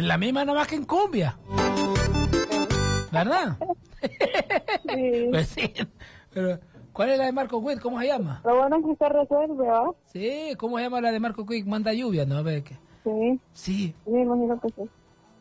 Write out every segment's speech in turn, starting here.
Es la misma nomás que en cumbia. ¿Verdad? Sí. Pues sí. Pero, ¿cuál es la de Marco Witt? ¿Cómo se llama? Lo bueno es que se resuelve, ¿verdad? Sí, ¿cómo se llama la de Marco Witt? Manda lluvia, ¿no? A ver qué. Sí, Sí. me imagino que sí.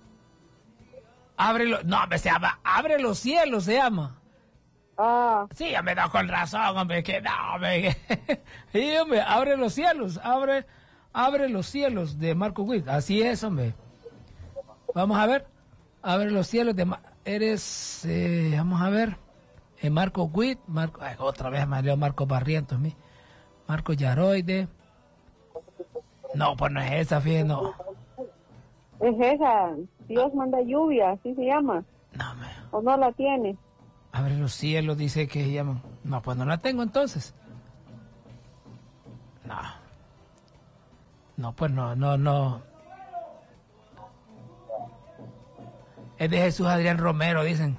Se llama Abre los cielos, se llama. Ah, Sí, ya me da con razón, hombre, que no, hombre. Sí, hombre, abre los cielos, abre los cielos de Marco Witt. Así es, hombre. Vamos a ver. Abre los cielos de vamos a ver. Marco Witt, otra vez me dio Marco Barrientos, Marco Yaroide. No, pues no es esa, fíjate, no. es esa. Dios manda lluvia, así se llama. No, me. ¿O no la tiene? Abre los cielos, dice que se llaman. No, pues no la tengo entonces. No. No, pues no. Es de Jesús Adrián Romero, dicen.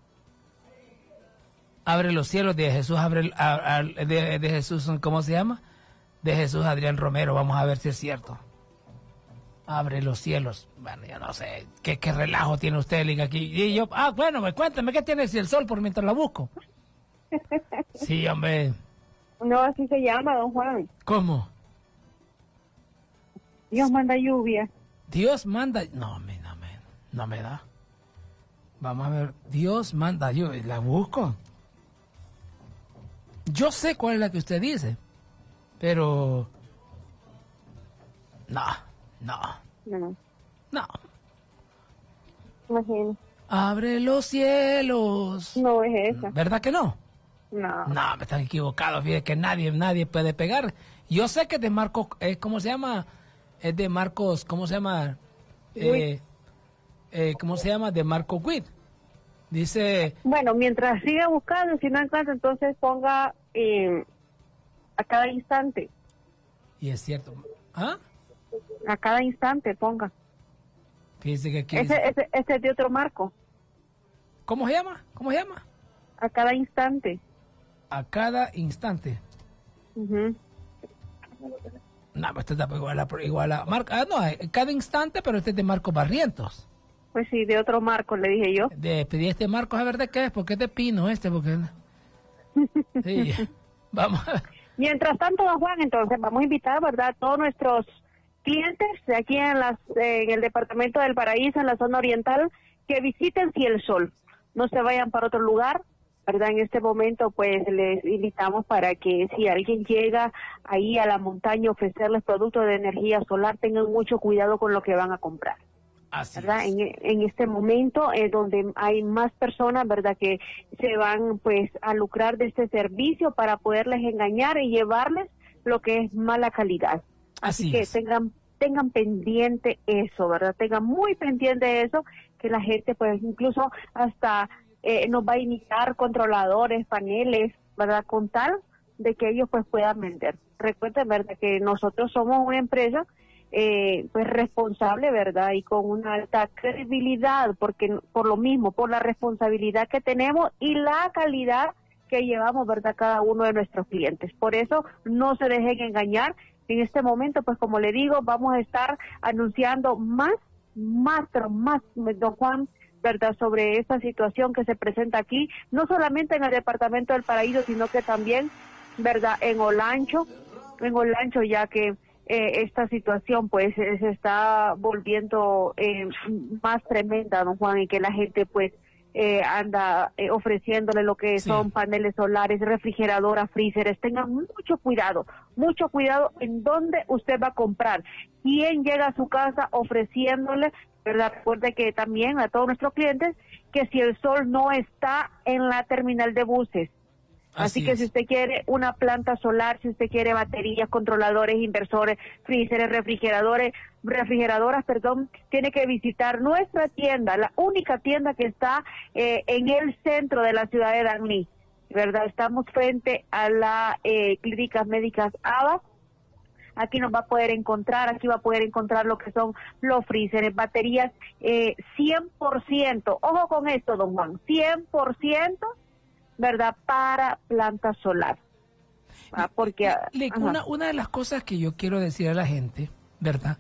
Abre los cielos de Jesús, de Jesús, ¿cómo se llama? De Jesús Adrián Romero, vamos a ver si es cierto. Abre los cielos. Bueno, yo no sé, ¿qué relajo tiene usted, Link, aquí? Y yo, bueno, cuéntame, ¿qué tiene si el sol por mientras la busco? Sí, hombre. No, así se llama, don Juan. ¿Cómo? Dios manda lluvia. Dios manda... No me da. Vamos a ver, Dios manda lluvia, la busco. Yo sé cuál es la que usted dice, pero... No. Imagino. Abre los cielos. No es esa. ¿Verdad que no? No. No, me están equivocados. Fíjate que nadie puede pegar. Yo sé que es de Marcos, ¿cómo se llama? Es de Marcos, ¿cómo se llama? ¿Cómo se llama? De Marco Witt. Dice... Bueno, mientras siga buscando, si no encuentra, entonces ponga a cada instante. Y es cierto. ¿Ah? A cada instante ponga. Fíjese que aquí... Ese es de otro Marco. ¿Cómo se llama? A cada instante. A cada instante. Uh-huh. No, pues este está igual a Marco. No, cada instante, pero este es de Marcos Barrientos. Pues sí, de otro Marco, le dije yo. Pedí este Marcos a ver de qué es, porque es de Pino porque... Sí, vamos a ver. Mientras tanto, don Juan, entonces vamos a invitar, ¿verdad?, a todos nuestros clientes de aquí en el departamento del Paraíso, en la zona oriental, que visiten Ciel Sol. No se vayan para otro lugar, ¿verdad? En este momento, pues, les invitamos para que si alguien llega ahí a la montaña a ofrecerles productos de energía solar, tengan mucho cuidado con lo que van a comprar. Así ¿Verdad? es. En este momento donde hay más personas, ¿verdad?, que se van pues a lucrar de este servicio para poderles engañar y llevarles lo que es mala calidad. Así que es. tengan pendiente eso, ¿verdad? Tengan muy pendiente eso, que la gente pues incluso hasta nos va a imitar controladores, paneles, ¿verdad?, con tal de que ellos pues puedan vender. Recuerden, ¿verdad?, que nosotros somos una empresa pues responsable, ¿verdad?, y con una alta credibilidad, porque por lo mismo, por la responsabilidad que tenemos y la calidad que llevamos, ¿verdad?, cada uno de nuestros clientes. Por eso no se dejen engañar. En este momento, pues como le digo, vamos a estar anunciando más, don Juan, ¿verdad?, sobre esta situación que se presenta aquí, no solamente en el departamento del Paraíso, sino que también, ¿verdad?, en Olancho, ya que esta situación pues se está volviendo más tremenda, don Juan, y que la gente pues anda ofreciéndole lo que son paneles solares, refrigeradoras, freezers. Tengan mucho cuidado en dónde usted va a comprar, quién llega a su casa ofreciéndole, ¿verdad? Recuerde que también a todos nuestros clientes que si el sol no está en la terminal de buses. Así que si usted quiere una planta solar, si usted quiere baterías, controladores, inversores, freezers, refrigeradoras, tiene que visitar nuestra tienda, la única tienda que está en el centro de la ciudad de Danlí, ¿verdad? Estamos frente a la Clínicas Médicas ABA. Aquí nos va a poder encontrar, aquí va a poder encontrar lo que son los freezers, baterías 100%, ojo con esto, don Juan, 100%, ¿verdad?, para planta solar. Porque una de las cosas que yo quiero decir a la gente, ¿verdad?,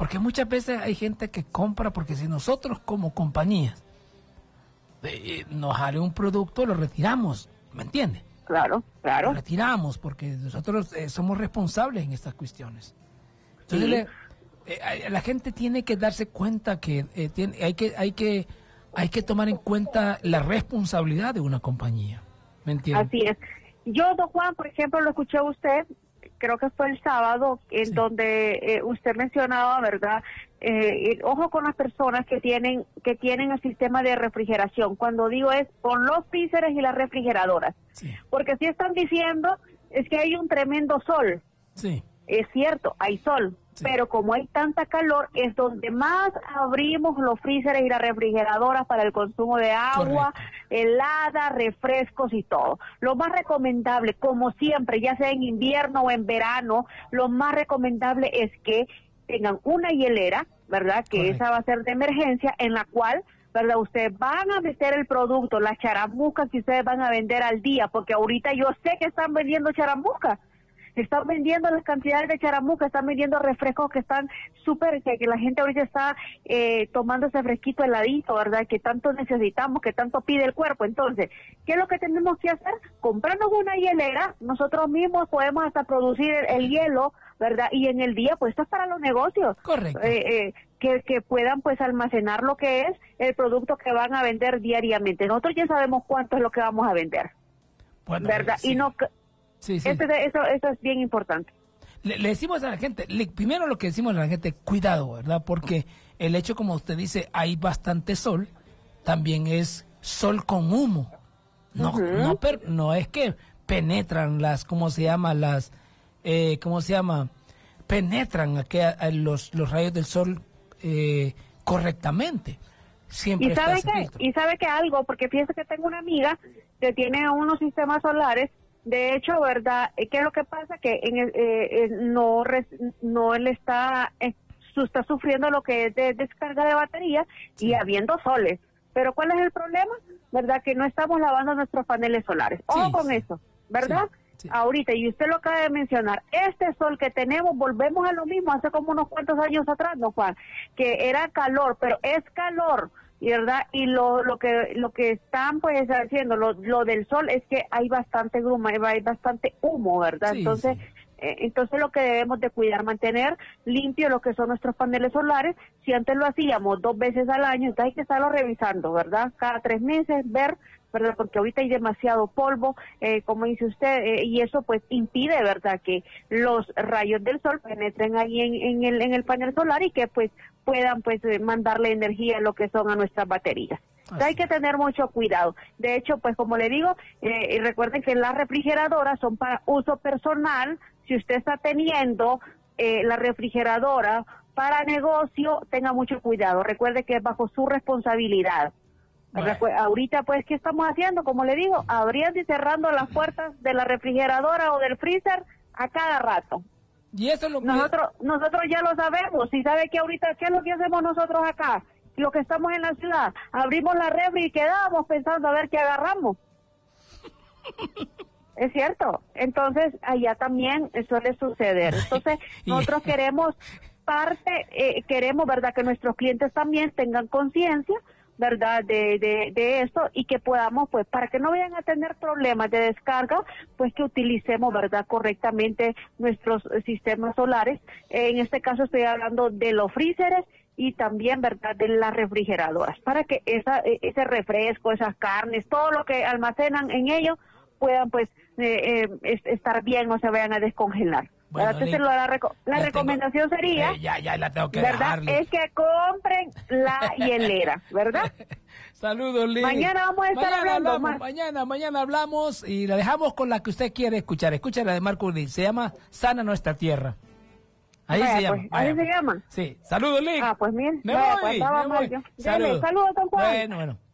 Porque muchas veces hay gente que compra, porque si nosotros como compañías nos sale un producto, lo retiramos, ¿me entiende? Claro, claro. Lo retiramos porque nosotros somos responsables en estas cuestiones. Entonces la gente tiene que darse cuenta que hay que tomar en cuenta la responsabilidad de una compañía, ¿me entiende? Así es. Yo, don Juan, por ejemplo, lo escuché a usted, creo que fue el sábado, en donde usted mencionaba, ¿verdad? Ojo con las personas que tienen el sistema de refrigeración. Cuando digo es con los freezers y las refrigeradoras. Sí. Porque si están diciendo es que hay un tremendo sol. Sí. Es cierto, hay sol, pero como hay tanta calor, es donde más abrimos los freezers y las refrigeradoras para el consumo de agua, helada, refrescos y todo. Lo más recomendable, como siempre, ya sea en invierno o en verano, lo más recomendable es que tengan una hielera, ¿verdad? Que esa va a ser de emergencia, en la cual, ¿verdad? Ustedes van a meter el producto, las charambucas que ustedes van a vender al día, porque ahorita yo sé que están vendiendo charambucas. Están vendiendo las cantidades de charambuca, están vendiendo refrescos que están súper, que la gente ahorita está tomando ese fresquito heladito, ¿verdad? Que tanto necesitamos, que tanto pide el cuerpo. Entonces, ¿qué es lo que tenemos que hacer? Comprarnos una hielera, nosotros mismos podemos hasta producir el hielo, ¿verdad? Y en el día, pues esto es para los negocios. Correcto. Que puedan pues almacenar lo que es el producto que van a vender diariamente. Nosotros ya sabemos cuánto es lo que vamos a vender, bueno, ¿verdad? Sí. Y no... Sí. Eso es bien importante. Le decimos a la gente, primero lo que decimos a la gente, cuidado, ¿verdad? Porque el hecho, como usted dice, hay bastante sol, también es sol con humo. No, no es que penetran penetran los rayos del sol correctamente. Siempre ¿Y sabe que algo? Porque fíjese que tengo una amiga que tiene unos sistemas solares. De hecho, ¿verdad? ¿Qué es lo que pasa? Que no él está sufriendo lo que es de descarga de batería y habiendo soles. Pero ¿cuál es el problema? ¿Verdad? Que no estamos lavando nuestros paneles solares. Ojo con eso, ¿verdad? Sí. Ahorita, y usted lo acaba de mencionar, este sol que tenemos, volvemos a lo mismo, hace como unos cuantos años atrás, ¿no, Juan? Que era calor, pero es calor. ¿Verdad? Y lo que están pues haciendo lo del sol es que hay bastante gruma, hay bastante humo, ¿verdad? Entonces lo que debemos de cuidar, mantener limpio lo que son nuestros paneles solares. Si antes lo hacíamos 2 veces al año, entonces hay que estarlo revisando, ¿verdad? Cada 3 meses, ver, ¿verdad? Porque ahorita hay demasiado polvo, como dice usted, y eso pues impide, ¿verdad? Que los rayos del sol penetren ahí en el panel solar y que pues puedan pues mandarle energía a lo que son a nuestras baterías. Entonces, hay que tener mucho cuidado. De hecho, pues como le digo, recuerden que las refrigeradoras son para uso personal. Si usted está teniendo la refrigeradora para negocio, tenga mucho cuidado. Recuerde que es bajo su responsabilidad. Bueno. Ahorita, pues, ¿qué estamos haciendo? Como le digo, abriendo y cerrando las puertas de la refrigeradora o del freezer a cada rato. Y eso es lo que... Nosotros ya lo sabemos. Y sabe que ahorita, ¿qué es lo que hacemos nosotros acá? Lo que estamos en la ciudad, abrimos la refri y quedamos pensando a ver qué agarramos. Es cierto. Entonces, allá también suele suceder. Entonces, nosotros queremos queremos, ¿verdad?, que nuestros clientes también tengan conciencia, ¿verdad?, de esto, y que podamos, pues, para que no vayan a tener problemas de descarga, pues que utilicemos, ¿verdad?, correctamente nuestros sistemas solares. En este caso estoy hablando de los freezers y también, ¿verdad?, de las refrigeradoras, para que ese refresco, esas carnes, todo lo que almacenan en ellos puedan, pues, estar bien, no se vayan a descongelar. Bueno, Entonces la recomendación sería, ya la tengo que ¿verdad?, dejarle. es que compren la hielera, ¿verdad? Saludos, Liz. Mañana vamos a estar hablando más. Mañana hablamos y la dejamos con la que usted quiere escuchar. Escucha la de Marco Urdín. Se llama Sana Nuestra Tierra. Ahí se llama. Ahí se llama. Sí. Saludos, Liz. Pues bien. Me voy. Saludos, don Juan. Bueno.